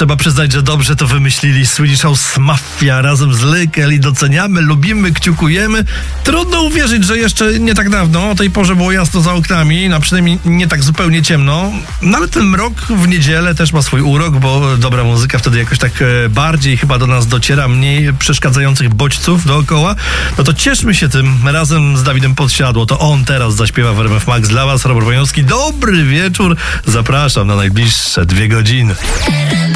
Trzeba przyznać, że dobrze to wymyślili. Swedish House Mafia razem z Lykel i doceniamy, lubimy, kciukujemy. Trudno uwierzyć, że jeszcze nie tak dawno o tej porze było jasno za oknami, a przynajmniej nie tak zupełnie ciemno. No ale ten rok w niedzielę też ma swój urok, bo dobra muzyka wtedy jakoś tak bardziej chyba do nas dociera, mniej przeszkadzających bodźców dookoła. No to cieszmy się tym razem z Dawidem Podsiadło. To on teraz zaśpiewa w RMF Max dla was. Robert Wojnowski. Dobry wieczór. Zapraszam na najbliższe 2 godziny.